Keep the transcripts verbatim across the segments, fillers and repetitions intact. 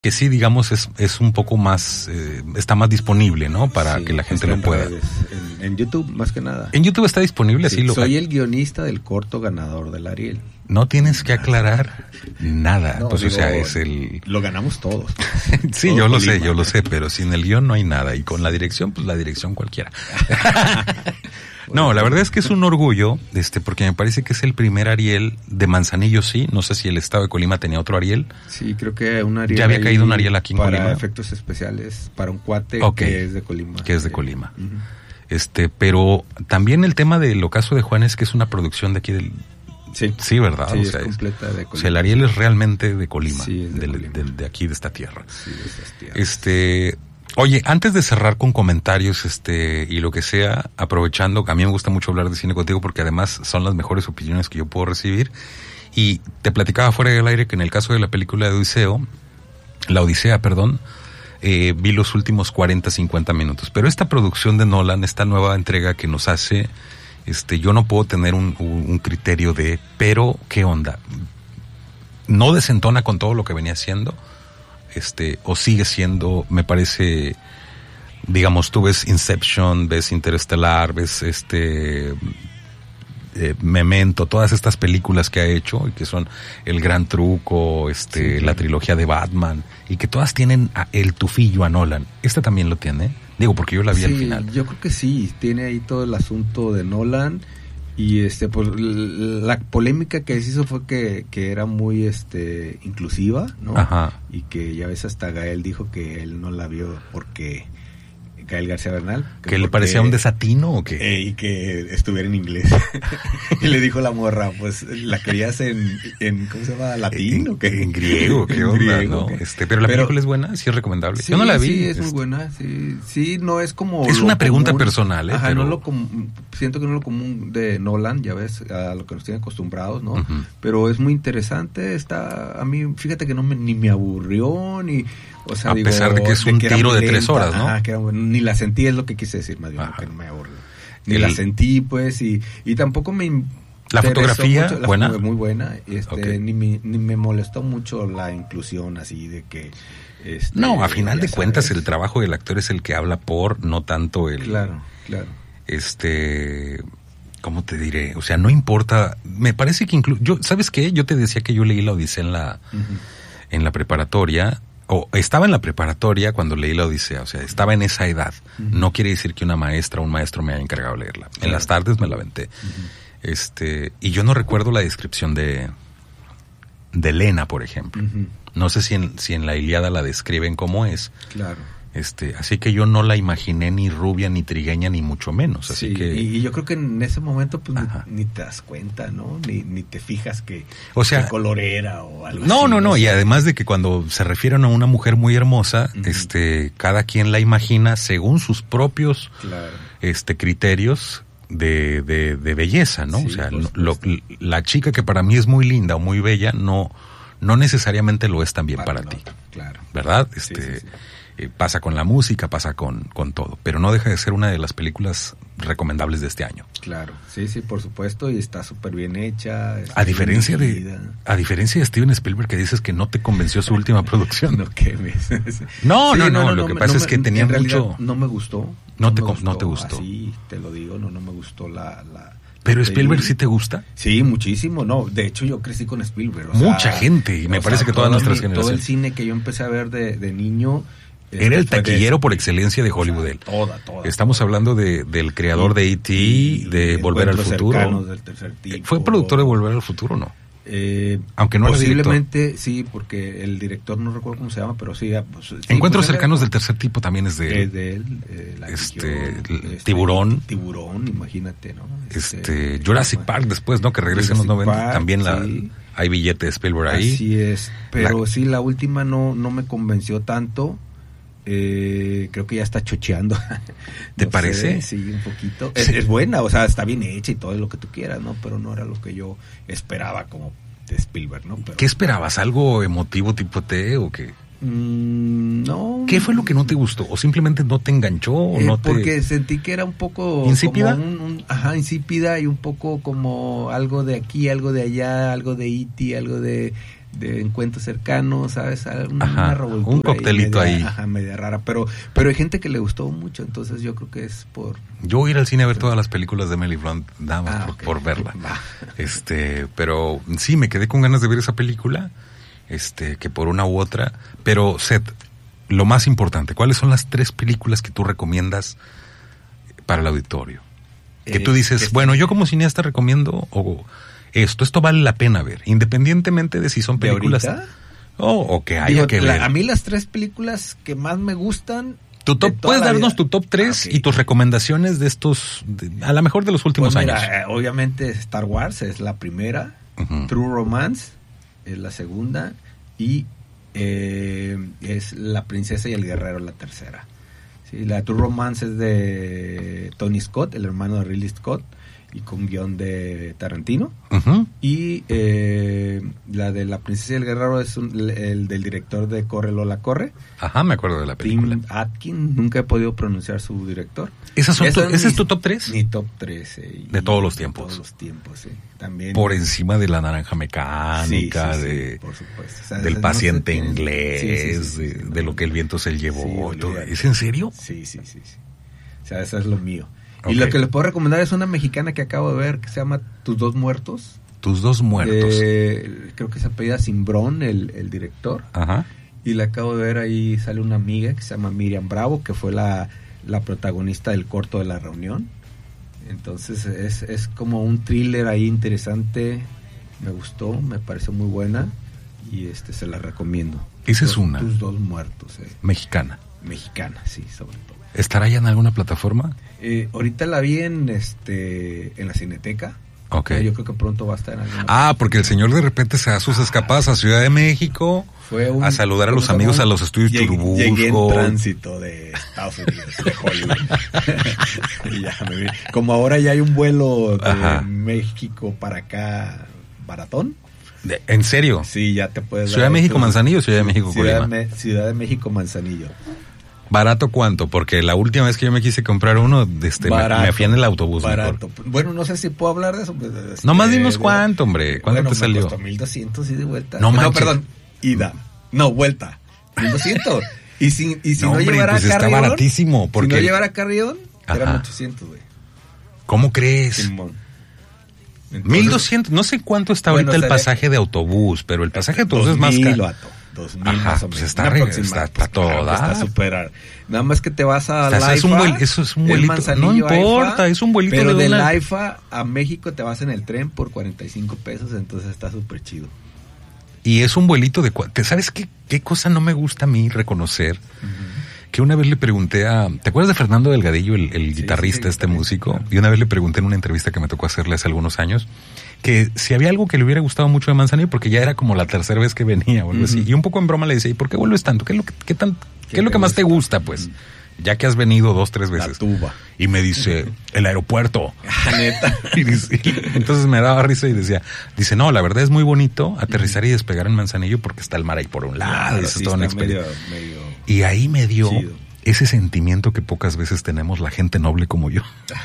que sí, digamos, es, es un poco más, eh, está más disponible, ¿no? Para sí, que la gente lo pueda. En, en YouTube, más que nada. En YouTube está disponible, sí. sí Lo soy el guionista del corto ganador del Ariel. No tienes que aclarar nada. No, pues, digo, o sea, es el... Lo ganamos todos. sí, Todo yo lo Colima. sé, yo lo sé, pero sin el guión no hay nada. Y con la dirección, pues la dirección cualquiera. No, la verdad es que es un orgullo, este, porque me parece que es el primer Ariel de Manzanillo, sí. No sé si el estado de Colima tenía otro Ariel. Sí, creo que un Ariel. Ya había caído un Ariel aquí en para Colima. Para efectos especiales, para un cuate okay. que es de Colima. Que es de Colima. Uh-huh. Este, pero también el tema del ocaso de Juan es que es una producción de aquí del... Sí, sí, ¿verdad? Sí, o sea, es completa de Colima. O sea, el Ariel es realmente de Colima, sí, es de, del, Colima. Del, de aquí, de esta tierra. Sí, de estas tierras. Este... Oye, antes de cerrar con comentarios, este, y lo que sea, aprovechando, a mí me gusta mucho hablar de cine contigo porque además son las mejores opiniones que yo puedo recibir. Y te platicaba fuera del aire que en el caso de la película de Odiseo, la Odisea, perdón, eh, vi los últimos cuarenta, cincuenta minutos. Pero esta producción de Nolan, esta nueva entrega que nos hace, este, yo no puedo tener un, un criterio de, pero, ¿qué onda? ¿No desentona con todo lo que venía haciendo? Este, o sigue siendo, me parece, digamos, tú ves Inception, ves Interestelar, ves este eh, Memento, todas estas películas que ha hecho y que son El Gran Truco, este, sí, la trilogía de Batman, y que todas tienen a, el tufillo a Nolan. ¿Esta también lo tiene? Digo, porque yo la vi sí, al final. Yo creo que sí, tiene ahí todo el asunto de Nolan. Y este, pues la polémica que se hizo fue que, que era muy este inclusiva, ¿no? Ajá. Y que ya ves, hasta Gael dijo que él no la vio porque Gael García Bernal. ¿Que le parecía un desatino o qué? Eh, y que estuviera en inglés. Y le dijo la morra, pues, ¿la querías en, en ¿cómo se llama? ¿Latín o qué? En griego, ¿qué onda? Griego, ¿no? Este, pero la pero, película es buena, sí es recomendable. Sí, yo no la vi. Sí, es este. muy buena, sí. Sí, no es como... Es una pregunta común, personal, ¿eh? Ajá, pero... no lo com- siento que no es lo común de Nolan, ya ves, a lo que nos tienen acostumbrados, ¿no? Uh-huh. Pero es muy interesante, está... A mí, fíjate que no me, ni me aburrió, ni... O sea, a digo, pesar de que es un de que tiro de lenta, tres horas, ¿no? Ajá, que era, ni la sentí, es lo que quise decir, más bien, que no me aburrió. Ni El... la sentí, pues, y, y tampoco me... La fotografía, mucho, la buena. Muy buena, este, okay. ni, me, ni me molestó mucho la inclusión así de que... Este, no, a final de sabes. cuentas el trabajo del actor es el que habla por, no tanto el... Claro, claro. Este... ¿Cómo te diré? O sea, no importa... Me parece que incluso... Yo, ¿sabes qué? Yo te decía que yo leí la Odisea en la, uh-huh. en la preparatoria... O estaba en la preparatoria cuando leí la Odisea, o sea, estaba en esa edad. Uh-huh. No quiere decir que una maestra o un maestro me haya encargado de leerla. En uh-huh. las tardes me la aventé. Uh-huh. Este, y yo no recuerdo la descripción de, de Helena, por ejemplo. Uh-huh. No sé si en, si en la Ilíada la describen como es. Claro. Este, así que yo no la imaginé ni rubia, ni trigueña, ni mucho menos. Así sí, que. Y, y yo creo que en ese momento, pues, ni, ni te das cuenta, ¿no? Ni, ni te fijas que, o sea, qué color era o algo no, así. No, no, no. O sea, y además de que cuando se refieren a una mujer muy hermosa, uh-huh. este, cada quien la imagina según sus propios claro. este, criterios de, de, de belleza, ¿no? Sí, o sea, lo, la chica que para mí es muy linda o muy bella, no, no necesariamente lo es también para, para ti. Claro. ¿Verdad? Este. Sí, sí, sí. Eh, pasa con la música, pasa con, con todo, pero no deja de ser una de las películas recomendables de este año. Claro, sí, sí, por supuesto, y está súper bien hecha. A diferencia de a diferencia de Steven Spielberg, que dices que no te convenció su última producción. No, ¿qué me... no, sí, no, no, no, no, lo que no, pasa no, es que tenía mucho... No me gustó. No, no te, me gustó, no te gustó. Así te lo digo, no, no me gustó la... la ¿Pero Spielberg sí te gusta? Sí, muchísimo, no, de hecho yo crecí con Spielberg. O Mucha sea, gente, y me parece sea, que todas nuestras mi, generaciones. Todo el cine que yo empecé a ver de, de niño... Era el taquillero por excelencia de Hollywood. O sea, toda, toda. Estamos toda. hablando de, del creador de E T, de Volver al Futuro. Del tercer tipo. ¿Fue productor de Volver al Futuro o no? Eh, Aunque no posiblemente sí, porque el director no recuerdo cómo se llama, pero sí. Pues, sí Encuentros pues, cercanos era, del tercer tipo también es de él. Es de él. Eh, la este, este, Tiburón. Tiburón, imagínate, ¿no? Este, este Jurassic Park después, ¿no? Que regresa en los noventa. Park, también la, sí. hay billete de Spielberg ahí. Así es. Pero la, sí, la última no, no me convenció tanto. Eh, creo que ya está chocheando. ¿Te no parece? Sé, sí, un poquito. Es, es buena, o sea, está bien hecha y todo lo que tú quieras, ¿no? Pero no era lo que yo esperaba como de Spielberg, ¿no? Pero, ¿qué esperabas? ¿Algo emotivo tipo T o qué? Mm, no. ¿Qué fue lo que no te gustó? ¿O simplemente no te enganchó? O eh, no te... Porque sentí que era un poco... ¿Insípida? Como un, un, ajá, insípida y un poco como algo de aquí, algo de allá, algo de E T, algo de... de encuentros cercanos, ¿sabes? Una, ajá, una revoltura un coctelito ahí, ahí. Media, ajá, media rara, pero pero hay gente que le gustó mucho, entonces yo creo que es por... Yo voy a ir al cine a ver todas las películas de Emily Blunt, nada más ah, por, okay. por verla. Este, pero sí, me quedé con ganas de ver esa película, este, que por una u otra. Pero, Seth, lo más importante, ¿cuáles son las tres películas que tú recomiendas para el auditorio? Que eh, tú dices, este, bueno, yo como cineasta recomiendo o esto, esto vale la pena ver, independientemente de si son películas o, o que haya Digo, que la, ver. A mí las tres películas que más me gustan... Tu top, ¿puedes darnos vida? tu top tres okay. y tus recomendaciones de estos, de, a lo mejor de los últimos pues mira, años? Eh, obviamente Star Wars es la primera, uh-huh. True Romance es la segunda y eh, es La Princesa y el Guerrero la tercera. Sí, la True Romance es de Tony Scott, el hermano de Ridley Scott, y con guión de Tarantino. Uh-huh. Y eh, la de La Princesa y el Guerrero es un, el, el del director de Corre Lola Corre. Ajá, me acuerdo de la película. Tim Atkin, nunca he podido pronunciar su director. ¿Esas son tu, ¿Ese es tu top tres? Mi top tres. Eh, de todos los tiempos. De todos los tiempos, sí. También. Por encima de La Naranja Mecánica, sí, sí, de, sí, por supuesto. O sea, del Paciente no Inglés, sí, sí, sí, sí, de, no, de Lo que el viento se llevó. Sí, todo. ¿Es en serio? Sí, sí, sí, sí. O sea, eso es lo mío. Okay. Y lo que les puedo recomendar es una mexicana que acabo de ver que se llama Tus Dos Muertos. Tus Dos Muertos. De, creo que se apellida Simbrón, el, el director. Ajá. Y la acabo de ver, ahí sale una amiga que se llama Miriam Bravo, que fue la, la protagonista del corto de La Reunión. Entonces es, es como un thriller ahí interesante. Me gustó, me pareció muy buena y este se la recomiendo. Esa es una. Tus Dos Muertos. Eh. Mexicana. Mexicana, sí, sobre todo. ¿Estará ya en alguna plataforma? Eh, ahorita la vi en este en la Cineteca. Okay. Yo creo que pronto va a estar en alguna. Ah, porque el señor de repente se da sus escapadas a Ciudad de México Fue un, a saludar a los amigos un, a los estudios llegué, Churubusco. Llegué en tránsito de Estados Unidos, de Hollywood. Y ya me vi. Como ahora ya hay un vuelo de Ajá. México para acá, baratón. De, ¿En serio? Sí, ya te puedes. ¿Ciudad de México, Manzanillo o Ciudad de México, Ciudad Colima? De Me, Ciudad de México, Manzanillo. ¿Barato cuánto? Porque la última vez que yo me quise comprar uno, este, barato, me, me fui en el autobús. Barato. Mejor. Bueno, no sé si puedo hablar de eso. Este, no más dinos cuánto, hombre. ¿Cuánto bueno, te salió? Me costó mil doscientos y de vuelta. No, no perdón, ida. No, vuelta. mil doscientos. Y si, y si no, no hombre, llevara pues carrión. Está baratísimo. Porque... Si no llevara carrión, eran ochocientos, güey. ¿Cómo crees? Simón. mil doscientos, no sé cuánto está bueno, ahorita el pasaje de autobús, pero el pasaje de autobús es más caro. dos mil más o menos. Pues está, re, está, está pues, toda. Claro, está súper. Nada más que te vas a o sea, la es un vuel, Eso es un vuelito. No importa, es un vuelito. Pero de del una... AIFA a México te vas en el tren por cuarenta y cinco pesos, entonces está súper chido. Y es un vuelito de... ¿Sabes qué, qué cosa no me gusta a mí reconocer? Uh-huh. Que una vez le pregunté a... ¿Te acuerdas de Fernando Delgadillo, el, el sí, guitarrista, sí, este músico? Claro. Y una vez le pregunté en una entrevista que me tocó hacerle hace algunos años que si había algo que le hubiera gustado mucho de Manzanillo, porque ya era como la tercera vez que venía o algo uh-huh. así. Y un poco en broma le decía, ¿y por qué vuelves tanto? ¿Qué es lo que, qué tan, ¿qué es lo que más te gusta, pues? Uh-huh. Ya que has venido dos, tres veces. La tuba. Y me dice, el aeropuerto. Neta. y dice, entonces me daba risa y decía, dice, no, la verdad es muy bonito aterrizar uh-huh. y despegar en Manzanillo porque está el mar ahí por un lado. Claro, eso sí, es toda una experiencia. Medio, medio y ahí me dio... Chido. Ese sentimiento que pocas veces tenemos la gente noble como yo.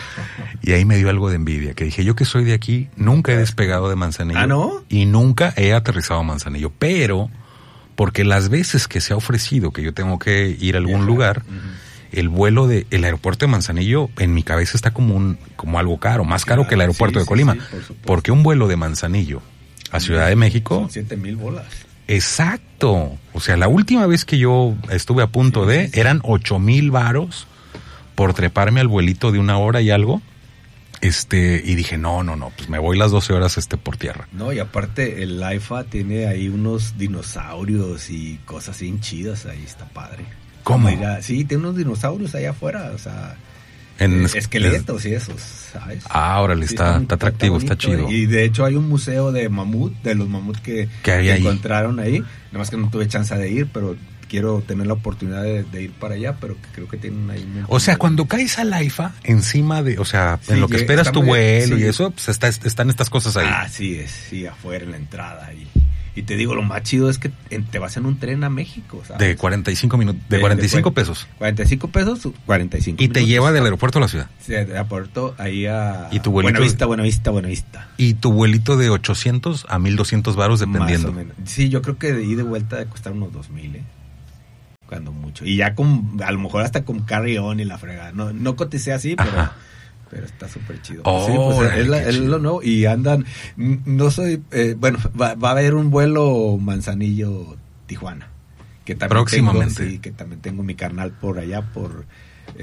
Y ahí me dio algo de envidia, que dije, yo que soy de aquí, nunca he despegado de Manzanillo. ¿Ah, no? Y nunca he aterrizado a Manzanillo. Pero, porque las veces que se ha ofrecido que yo tengo que ir a algún yeah. lugar, uh-huh. el vuelo de el aeropuerto de Manzanillo en mi cabeza está como un como algo caro, más caro claro, que el aeropuerto sí, de Colima. Sí, sí, por porque un vuelo de Manzanillo a Ciudad de México... Son siete mil bolas. Exacto. O sea, la última vez que yo estuve a punto sí, de, sí, sí. eran ocho mil varos por treparme al vuelito de una hora y algo. Este, y dije, no, no, no, pues me voy las doce horas este por tierra. No, y aparte el AIFA tiene ahí unos dinosaurios y cosas bien chidas, ahí está padre. ¿Cómo? A, sí, tiene unos dinosaurios allá afuera, o sea, en eh, esqueletos y esos, ¿sabes? Ah, órale, sí, está, está, está atractivo, está, está chido. Y de hecho hay un museo de mamut, de los mamuts que, que que encontraron ahí. Nada más que no tuve chance de ir, pero quiero tener la oportunidad de, de ir para allá, pero que creo que tienen ahí un... O sea, cuando caes al AIFA, encima de, o sea, sí, en lo que esperas tu vuelo sí. y eso, pues está, están estas cosas ahí. Ah, sí, es, sí, afuera en la entrada. Y, Y te digo, lo más chido es que en, te vas en un tren a México, ¿sabes? De cuarenta y cinco minutos, de, de cuarenta y cinco de, pesos. cuarenta y cinco pesos, cuarenta y cinco Y minutos. te lleva del aeropuerto a la ciudad. Sí, del aeropuerto ahí a ¿Y tu vuelito? Buenavista, Buenavista, Buenavista. Y tu vuelito de ochocientos a mil doscientos varos dependiendo. Más o menos. Sí, yo creo que de ida y de vuelta de costar unos dos mil, ¿eh? Cuando mucho. Y ya con, a lo mejor hasta con carry-on y la fregada. No, no coticé así, pero... Ajá. Pero está súper chido. Oh, sí, pues es, la, es lo nuevo. Y andan, no soy, eh, bueno, va, va a haber un vuelo Manzanillo Tijuana. Que también próximamente. Tengo, sí, que también tengo mi carnal por allá, por